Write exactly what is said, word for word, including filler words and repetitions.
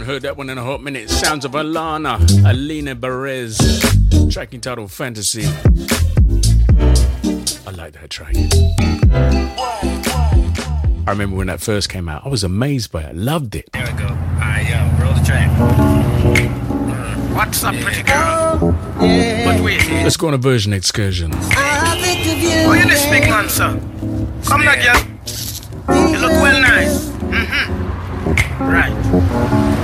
heard that one in a hot minute. Sounds of Alana, Alina Perez. Track entitled Fantasy. I like that track. I remember when that first came out. I was amazed by it. Loved it. There we go. Alright, yo, roll the track. Mm. What's up, pretty girl? But wait. Let's go on a version excursion. Oh, you this big man, sir. Come back, girl. You look well nice. Mm-hmm. Right.